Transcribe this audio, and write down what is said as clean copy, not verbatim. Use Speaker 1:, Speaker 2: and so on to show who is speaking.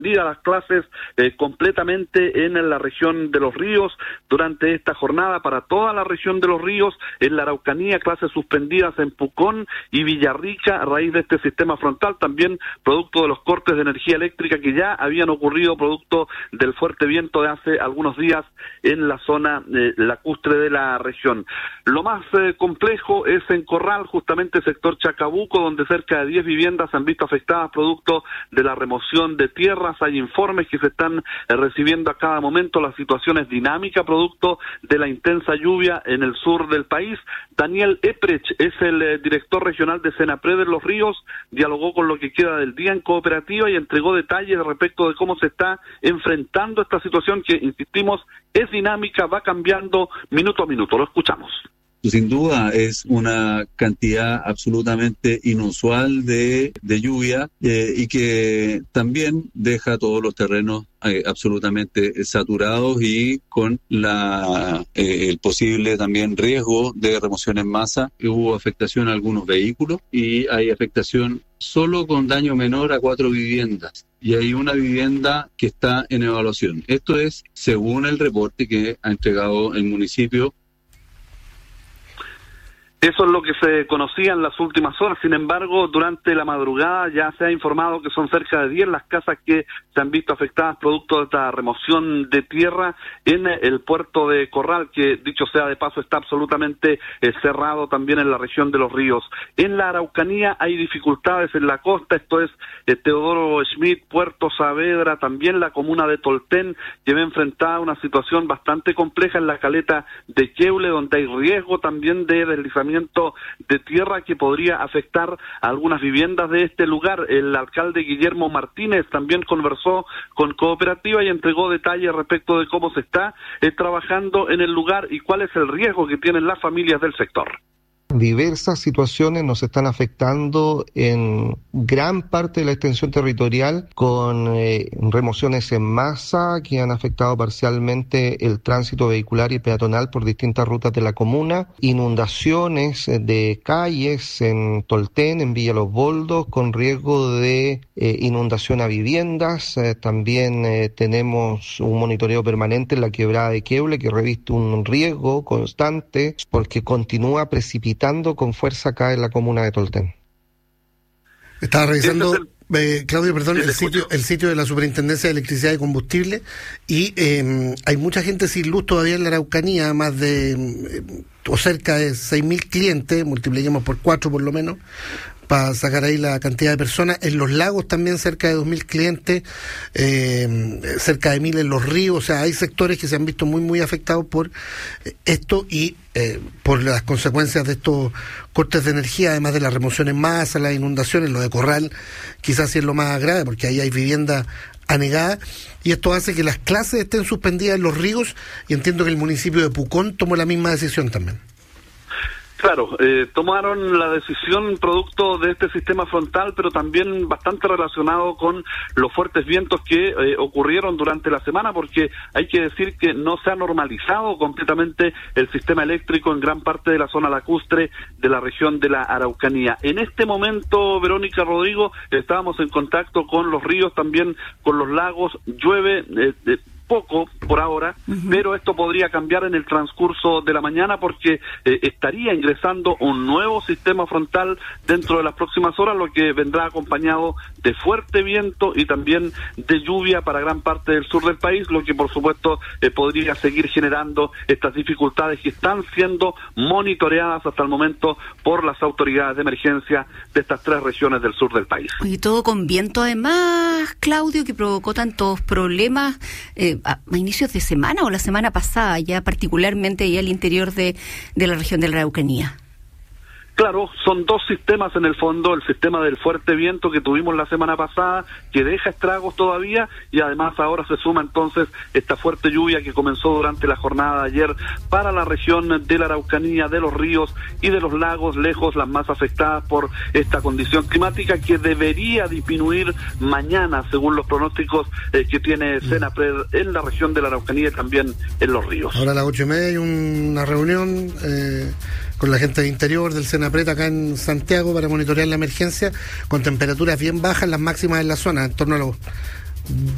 Speaker 1: las clases completamente en la región de Los Ríos durante esta jornada para toda la región de Los Ríos. En la Araucanía, clases suspendidas en Pucón y Villarrica a raíz de este sistema frontal, también producto de los cortes de energía eléctrica que ya habían ocurrido producto del fuerte viento de hace algunos días en la zona lacustre de la región. Lo más complejo es en Corral, justamente sector Chacabuco, donde cerca de 10 viviendas se han visto afectadas producto de la remoción de tierras. Hay informes que se están recibiendo a cada momento. La situación es dinámica producto de la intensa lluvia en el sur del país. Daniel Eprech es el director regional de Senapred de Los Ríos, dialogó con lo que queda del día en Cooperativa y entregó detalles respecto de cómo se está enfrentando esta situación que, insistimos, es dinámica, va cambiando minuto a minuto. Lo escuchamos.
Speaker 2: Sin duda es una cantidad absolutamente inusual de lluvia y que también deja todos los terrenos absolutamente saturados y con el posible también riesgo de remoción en masa. Hubo afectación a algunos vehículos y hay afectación solo con daño menor a 4 viviendas. Y hay una vivienda que está en evaluación. Esto es según el reporte que ha entregado el municipio.
Speaker 1: Eso es lo que se conocía en las últimas horas. Sin embargo, durante la madrugada ya se ha informado que son cerca de 10 las casas que se han visto afectadas producto de esta remoción de tierra en el puerto de Corral, que dicho sea de paso está absolutamente cerrado también en la región de Los Ríos. En la Araucanía hay dificultades en la costa, esto es Teodoro Schmidt, Puerto Saavedra, también la comuna de Tolten, que ve enfrentada a una situación bastante compleja en la caleta de Queule, donde hay riesgo también de deslizamiento de tierra que podría afectar a algunas viviendas de este lugar. El alcalde Guillermo Martínez también conversó con Cooperativa y entregó detalles respecto de cómo se está trabajando en el lugar y cuál es el riesgo que tienen las familias del sector.
Speaker 3: Diversas situaciones nos están afectando en gran parte de la extensión territorial con remociones en masa que han afectado parcialmente el tránsito vehicular y peatonal por distintas rutas de la comuna, inundaciones de calles en Tolten, en Villa Los Boldos, con riesgo de inundación a viviendas. También tenemos un monitoreo permanente en la quebrada de Queule que reviste un riesgo constante porque continúa precipitando con fuerza acá en la comuna de Tolten.
Speaker 4: Estaba revisando, Claudio, perdón, el sitio de la Superintendencia de Electricidad y Combustible y hay mucha gente sin luz todavía en la Araucanía, más de o cerca de 6.000 clientes, multipliquemos por 4 por lo menos, para sacar ahí la cantidad de personas. En los lagos también cerca de 2.000 clientes, cerca de 1.000 en los ríos. O sea, hay sectores que se han visto muy afectados por esto y por las consecuencias de estos cortes de energía, además de la remoción en masa, las inundaciones. Lo de Corral quizás sí es lo más grave porque ahí hay viviendas anegadas y esto hace que las clases estén suspendidas en los ríos y entiendo que el municipio de Pucón tomó la misma decisión también.
Speaker 1: Claro, tomaron la decisión producto de este sistema frontal, pero también bastante relacionado con los fuertes vientos que ocurrieron durante la semana, porque hay que decir que no se ha normalizado completamente el sistema eléctrico en gran parte de la zona lacustre de la región de la Araucanía. En este momento, Verónica, Rodrigo, estábamos en contacto con los ríos, también con los lagos, llueve poco por ahora, pero esto podría cambiar en el transcurso de la mañana porque estaría ingresando un nuevo sistema frontal dentro de las próximas horas, lo que vendrá acompañado de fuerte viento y también de lluvia para gran parte del sur del país, lo que por supuesto podría seguir generando estas dificultades que están siendo monitoreadas hasta el momento por las autoridades de emergencia de estas 3 regiones del sur del país.
Speaker 5: Y todo con viento además, Claudio, que provocó tantos problemas a inicios de semana o la semana pasada, ya particularmente ahí al interior de la región de la Araucanía.
Speaker 1: Claro, son 2 sistemas en el fondo, el sistema del fuerte viento que tuvimos la semana pasada, que deja estragos todavía, y además ahora se suma entonces esta fuerte lluvia que comenzó durante la jornada de ayer para la región de la Araucanía, de los ríos y de los lagos, lejos las más afectadas por esta condición climática que debería disminuir mañana, según los pronósticos que tiene Senapred en la región de la Araucanía y también en los ríos.
Speaker 4: Ahora a las 8:30 hay una reunión con la gente de interior del Senapred acá en Santiago para monitorear la emergencia con temperaturas bien bajas, las máximas en la zona, en torno a los